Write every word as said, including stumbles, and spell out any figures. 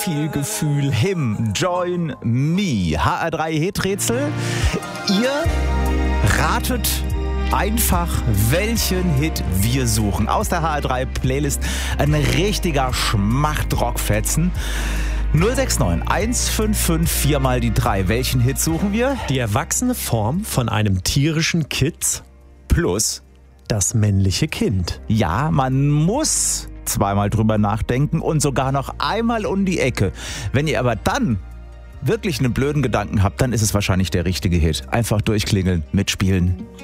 Viel Gefühl, Him, Join Me. H R drei Hiträtsel. Ihr ratet einfach, welchen Hit wir suchen. Aus der H R drei Playlist ein richtiger Schmacht-Rockfetzen. null sechs neun eins fünf fünf vier mal die drei. Welchen Hit suchen wir? Die erwachsene Form von einem tierischen Kitz Plus das männliche Kind. Ja, man muss zweimal drüber nachdenken und sogar noch einmal um die Ecke. Wenn ihr aber dann wirklich einen blöden Gedanken habt, dann ist es wahrscheinlich der richtige Hit. Einfach durchklingeln, mitspielen.